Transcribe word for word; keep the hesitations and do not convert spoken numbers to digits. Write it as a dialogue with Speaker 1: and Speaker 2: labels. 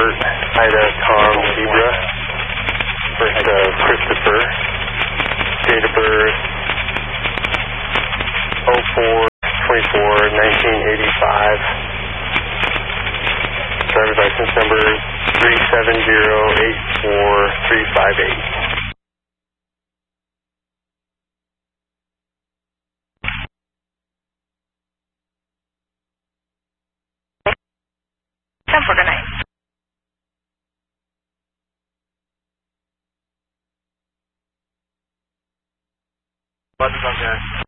Speaker 1: Robert, Ida, Tom, Zebra. First, uh, Christopher. Date of birth, oh four twenty-four nineteen eighty-five. Driver's license number three seven zero eight four three five eight.
Speaker 2: ten for good night.
Speaker 1: What's up, guys?